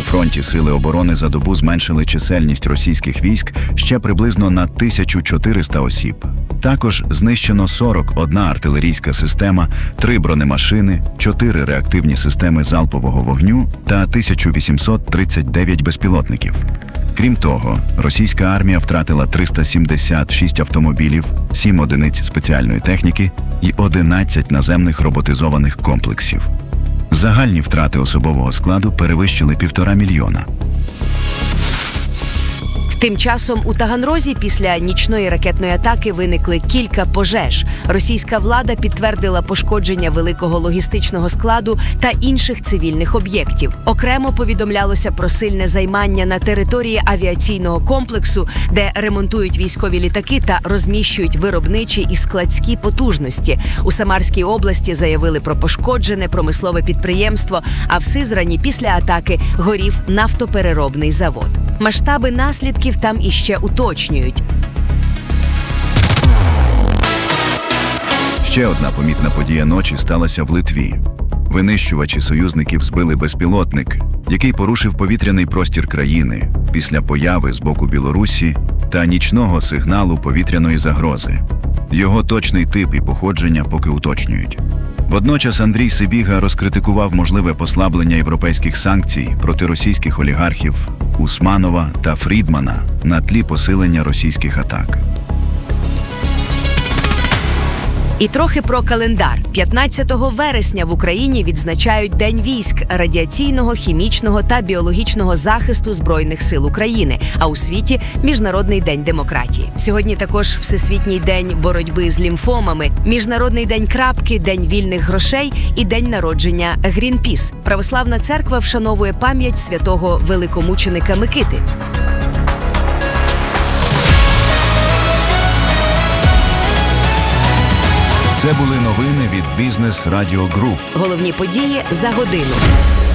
фронті сили оборони за добу зменшили чисельність російських військ ще приблизно на 1400 осіб. Також знищено 41 артилерійська система, 3 бронемашини, 4 реактивні системи залпового вогню та 1839 безпілотників. Крім того, російська армія втратила 376 автомобілів, 7 одиниць спеціальної техніки і 11 наземних роботизованих комплексів. Загальні втрати особового складу перевищили 1,5 мільйона. Тим часом у Таганрозі після нічної ракетної атаки виникли кілька пожеж. Російська влада підтвердила пошкодження великого логістичного складу та інших цивільних об'єктів. Окремо повідомлялося про сильне займання на території авіаційного комплексу, де ремонтують військові літаки та розміщують виробничі і складські потужності. У Самарській області заявили про пошкоджене промислове підприємство, а в Сизрані після атаки горів нафтопереробний завод. Масштаби наслідків там іще уточнюють. Ще одна помітна подія ночі сталася в Литві. Винищувачі союзників збили безпілотник, який порушив повітряний простір країни після появи з боку Білорусі та нічного сигналу повітряної загрози. Його точний тип і походження поки уточнюють. Водночас Андрій Сибіга розкритикував можливе послаблення європейських санкцій проти російських олігархів Усманова та Фрідмана на тлі посилення російських атак. І трохи про календар. 15 вересня в Україні відзначають День військ, радіаційного, хімічного та біологічного захисту Збройних сил України, а у світі – Міжнародний день демократії. Сьогодні також Всесвітній день боротьби з лімфомами, Міжнародний день крапки, День вільних грошей і День народження Грінпіс. Православна церква вшановує пам'ять святого великомученика Микити. Це були новини від Бізнес Радіо Груп. Головні події за годину.